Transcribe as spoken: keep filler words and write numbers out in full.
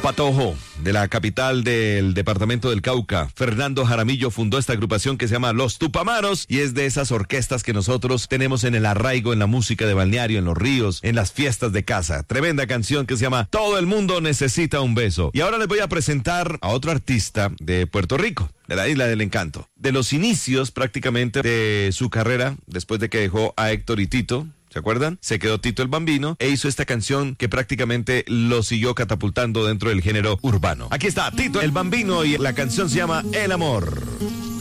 patojo de la capital del departamento del Cauca, Fernando Jaramillo, fundó esta agrupación que se llama Los Tupamaros y es de esas orquestas que nosotros tenemos en el arraigo, en la música de balneario, en los ríos, en las fiestas de casa. Tremenda canción que se llama Todo el mundo necesita un beso. Y ahora les voy a presentar a otro artista de Puerto Rico, de la Isla del Encanto. De los inicios prácticamente de su carrera, después de que dejó a Héctor y Tito, ¿se acuerdan? Se quedó Tito el Bambino e hizo esta canción que prácticamente lo siguió catapultando dentro del género urbano. Aquí está Tito el Bambino y la canción se llama El Amor.